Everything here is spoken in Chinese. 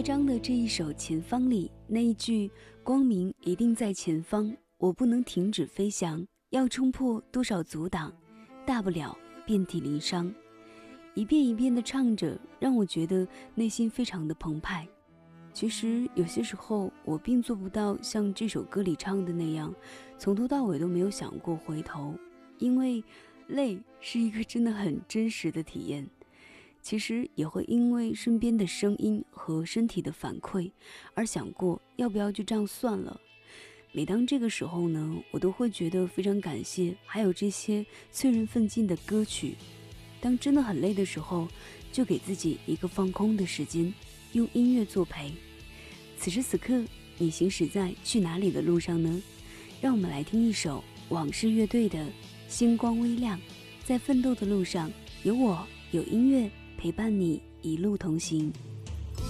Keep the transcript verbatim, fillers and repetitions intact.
乐章的这一首《前方》里那一句光明一定在前方，我不能停止飞翔，要冲破多少阻挡，大不了遍体鳞伤，一遍一遍地唱着，让我觉得内心非常的澎湃。其实有些时候我并做不到像这首歌里唱的那样，从头到尾都没有想过回头，因为累是一个真的很真实的体验。其实也会因为身边的声音和身体的反馈而想过要不要就这样算了。每当这个时候呢，我都会觉得非常感谢还有这些催人奋进的歌曲。当真的很累的时候，就给自己一个放空的时间，用音乐作陪。此时此刻你行驶在去哪里的路上呢？让我们来听一首往事乐队的《星光微亮》。在奋斗的路上，有我，有音乐陪伴你一路同行。